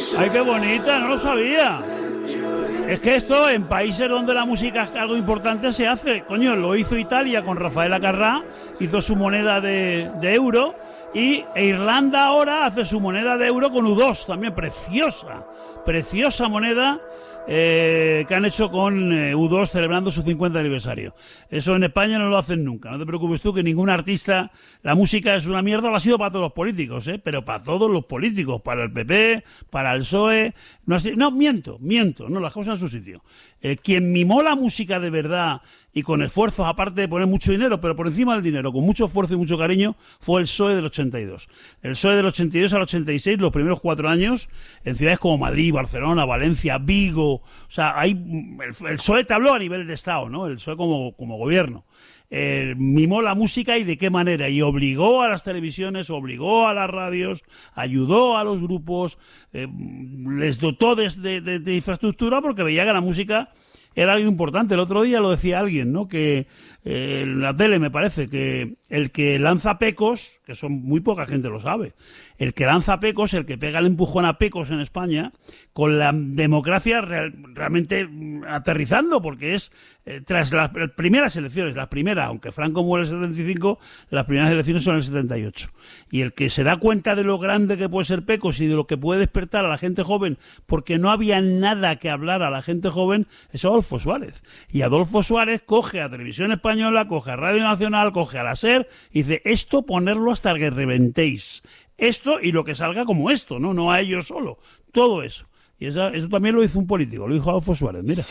¡Ay, qué bonita! No lo sabía. Es que esto en países donde la música es algo importante se hace. Coño, lo hizo Italia con Rafael Acarrá, hizo su moneda de euro, e Irlanda ahora hace su moneda de euro con U2, también preciosa moneda que han hecho con U2 celebrando su 50 aniversario. Eso en España no lo hacen nunca. No te preocupes tú, que ningún artista... La música es una mierda, lo ha sido para todos los políticos, pero para todos los políticos, para el PP, para el PSOE... Miento, no, las cosas en su sitio. Quien mimó la música de verdad y con esfuerzos, aparte de poner mucho dinero, pero por encima del dinero, con mucho esfuerzo y mucho cariño, fue el PSOE del 82. El PSOE del 82 al 86, los primeros 4 años, en ciudades como Madrid, Barcelona, Valencia, Vigo... O sea, el PSOE te habló a nivel de Estado, ¿no? El PSOE como gobierno. Mimó la música y de qué manera, y obligó a las televisiones, obligó a las radios, ayudó a los grupos, les dotó de infraestructura porque veía que la música era algo importante. El otro día lo decía alguien, ¿no? Que en la tele me parece que el que lanza Pecos, que son muy poca gente lo sabe, el que lanza Pecos, el que pega el empujón a Pecos en España, con la democracia realmente aterrizando, porque es tras las primeras elecciones, aunque Franco muere en el 75, las primeras elecciones son en el 78. Y el que se da cuenta de lo grande que puede ser Pecos y de lo que puede despertar a la gente joven, porque no había nada que hablar a la gente joven, es Adolfo Suárez. Y Adolfo Suárez coge a Televisión Española, coge a Radio Nacional, coge a la SER y dice, esto ponerlo hasta que reventéis. Esto y lo que salga como esto, no a ellos solo. Todo eso. Y eso también lo hizo un político, lo dijo Adolfo Suárez, mira.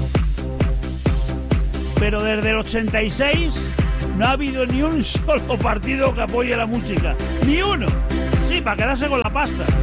Pero desde el 86 no ha habido ni un solo partido que apoye la música. Ni uno. Sí, para quedarse con la pasta.